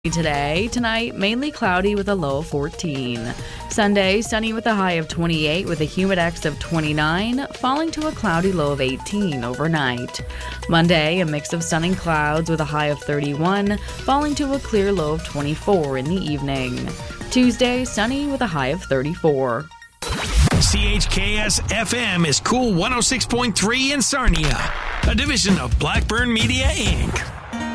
Today, tonight, mainly cloudy with a low of 14. Sunday, sunny with a high of 28 with a humidex of 29, falling to a cloudy low of 18 overnight. Monday, a mix of sun and clouds with a high of 31, falling to a clear low of 24 in the evening. Tuesday, sunny with a high of 34. CHKS FM is Cool 106.3 in Sarnia, a division of Blackburn Media, Inc.